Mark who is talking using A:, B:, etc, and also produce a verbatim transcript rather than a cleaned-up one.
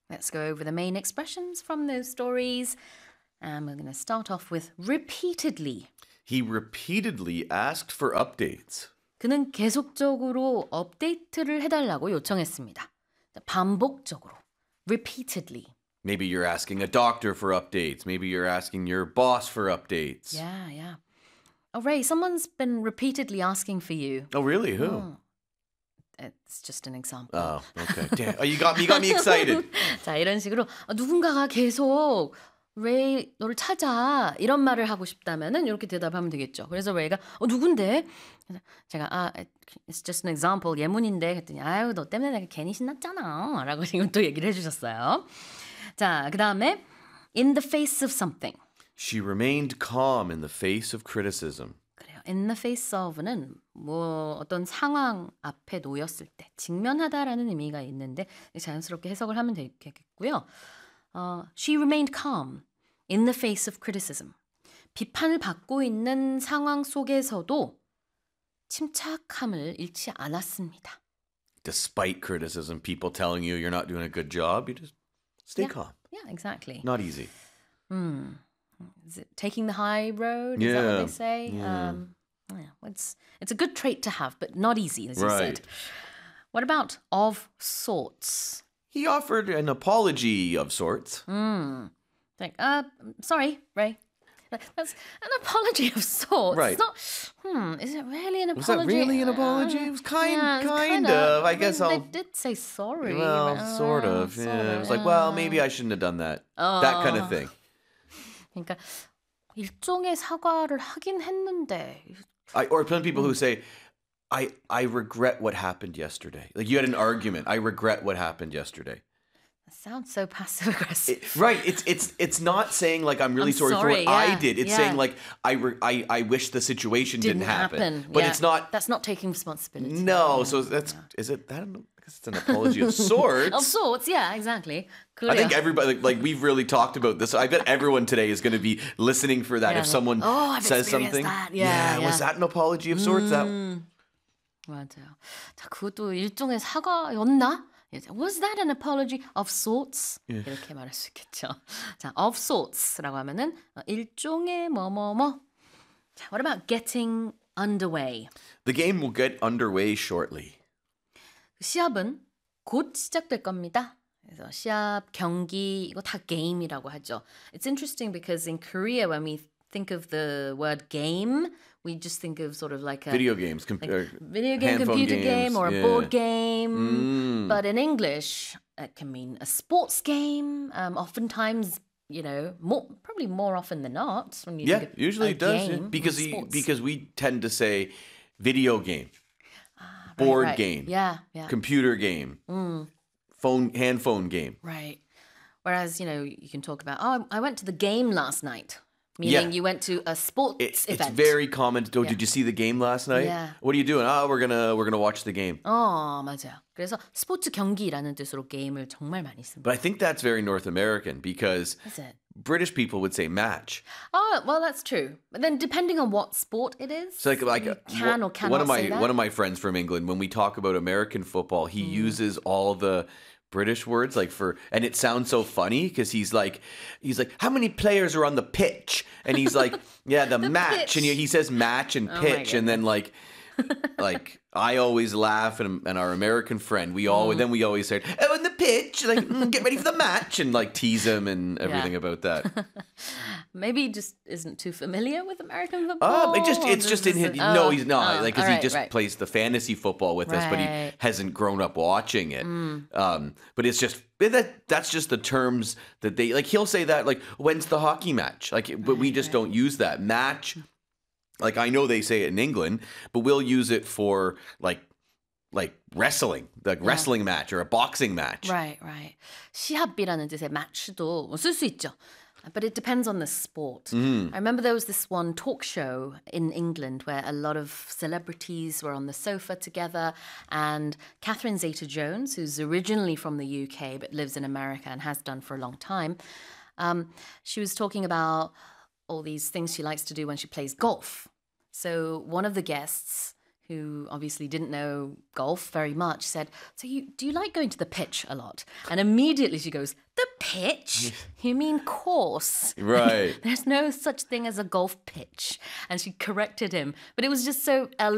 A: Let's go over the main expressions from those stories. And we're going to start off with repeatedly.
B: He repeatedly asked for updates.
A: 그는 계속적으로 업데이트를 해달라고 요청했습니다. 반복적으로. Repeatedly.
B: Maybe you're asking a doctor for updates. Maybe you're asking your boss for updates.
A: Yeah, yeah. Oh, Ray, someone's been repeatedly asking for you.
B: Oh, really? Who?
A: Oh. It's just an example.
B: Oh, okay. Damn. Oh, you got me, you got me excited.
A: 자, 이런 식으로 누군가가 계속 레이 너를 찾아 이런 말을 하고 싶다면은 이렇게 대답하면 되겠죠. 그래서 레이가 어 누군데? 그래서 제가 아 it's just an example 예문인데 그랬더니 아유 너 때문에 내가 괜히 신났잖아라고 지금 또 얘기를 해주셨어요. 자, 그 다음에 in the face of something.
B: She remained calm in the face of criticism.
A: 그래요. In the face of는 뭐 어떤 상황 앞에 놓였을 때 직면하다라는 의미가 있는데 자연스럽게 해석을 하면 되겠고요. 어, she remained calm in the face of criticism. 비판을 받고 있는 상황 속에서도 침착함을 잃지 않았습니다.
B: Despite criticism, people telling you you're not doing a good job, you just stay
A: Yeah.
B: calm.
A: Yeah, exactly.
B: Not easy.
A: Hmm. Is it taking the high road? Is that what
B: Yeah.
A: they say?
B: Yeah.
A: Um, yeah, it's it's a good trait to have, but not easy, as you
B: Right.
A: said. What about of sorts?
B: He offered an apology of sorts.
A: Mm. Like, uh, sorry, Ray. That's an apology of sorts.
B: Right.
A: It's not, hmm, is it really an
B: Was
A: apology?
B: that really an apology?
A: Uh,
B: It was kind,
A: yeah, it's
B: kind
A: kinda-
B: of. I
A: mean,
B: guess
A: they
B: I'll.
A: did say sorry.
B: Well,
A: Uh,
B: sort of.
A: sort
B: Yeah. It
A: of,
B: was like, well,
A: yeah.
B: maybe I shouldn't have done that. That kind of
A: 어.
B: thing.
A: 그러니까 일종의 사과를 하긴 했는데.
B: I, or some people who say, I, I regret what happened yesterday. Like you had an argument. I regret what happened yesterday.
A: That sounds so passive aggressive.
B: It- right. It's it's it's not saying like I'm really
A: I'm
B: sorry,
A: sorry,
B: for what I
A: yeah,
B: did. It's
A: yeah.
B: saying like I, re- I I wish the situation didn't,
A: Didn't happen.
B: But
A: yeah.
B: it's not.
A: That's not taking responsibility.
B: No.
A: Yeah,
B: So that's
A: yeah.
B: is it? I don't know. I guess it's an apology of sorts.
A: Of sorts, yeah, exactly.
B: I think
A: 그래요.
B: everybody, like, like we've really talked about this. I bet everyone today is going to be listening for that.
A: Yeah,
B: If someone
A: oh, I've
B: says
A: experienced
B: something,
A: that. Yeah,
B: was
A: yeah.
B: that an apology of sorts? That
A: 음, 맞아요. 자, 그것도 일종의 사과였나? Was that an apology of sorts? 이렇게 말할 수 있겠죠. 자, of sorts라고 하면은 일종의 뭐뭐뭐. 자, what about getting underway?
B: the game will get underway shortly.
A: 시합은 곧 시작될 겁니다. 그래서 시합, 경기 이거 다 game이라고 하죠. It's interesting because in Korea when we think of the word game, we just think of sort of like a
B: Video games, com-
A: like
B: or
A: video game,
B: handphone
A: computer
B: games,
A: game, or a
B: yeah.
A: board game.
B: Mm.
A: But in English, it can mean a sports game. Um, oftentimes, you know, more probably more often than not. When you
B: Yeah,
A: think of
B: usually
A: a
B: it does yeah.
A: game,
B: because
A: or
B: he,
A: sports.
B: because we tend to say video game,
A: Right,
B: board
A: right.
B: game,
A: Yeah, yeah.
B: computer game,
A: Mm,
B: phone hand phone game.
A: right. Whereas, you know, you can talk about, oh, I went to the game last night. Meaning
B: Yeah.
A: you went to a sports
B: It, it's
A: event.
B: very common. To, oh,
A: Yeah.
B: did you see the game last night?
A: Yeah.
B: What are you doing? Oh, we're gonna we're gonna watch the game.
A: 어, 맞아요. 그래서 스포츠 경기라는 뜻으로 게임을 정말 많이 씁니다.
B: But I think that's very North American because
A: Is it?
B: British people would say match.
A: Oh, well, that's true. But then depending on what sport it is,
B: So like like
A: you can
B: one-
A: or cannot
B: one of my
A: say that.
B: one of my friends from England, when we talk about American football, he uses all the British words like for, and it sounds so funny because he's like he's like how many players are on the pitch, and he's like yeah the, match, and
A: pitch.
B: he, he says match and
A: Oh my
B: pitch, and then like like I always laugh, and, and our American friend we always then we always say oh in the pitch like mm, get ready for the match and like tease him and everything
A: Yeah.
B: about that.
A: Maybe he just isn't too familiar with American football.
B: Oh, it just
A: or
B: it's
A: does
B: just in
A: this-
B: his.
A: oh,
B: No, he's not.
A: oh,
B: like, because
A: all
B: he
A: right,
B: just
A: right.
B: plays the fantasy football with us, but he
A: Right.
B: hasn't grown up watching it.
A: Mm.
B: Um, but it's just that that's just the terms that they like. He'll say that like, when's the hockey match? Like, but we
A: Right,
B: just
A: right.
B: don't use that match. Like, I know they say it in England, but we'll use it for like like wrestling, like wrestling match or a boxing match.
A: Right, right. 시합이라는 뜻의 match도 쓸 수 있죠. But it depends on the sport.
B: Mm.
A: I remember there was this one talk show in England where a lot of celebrities were on the sofa together, and Catherine Zeta-Jones, who's originally from the U K but lives in America and has done for a long time, um, she was talking about all these things she likes to do when she plays golf. So one of the guests who obviously didn't know golf very much, said, so you do you like going to the pitch a lot? And immediately she goes, the pitch? You mean course?
B: Right.
A: There's no such thing as a golf pitch. And she corrected him. But it was just so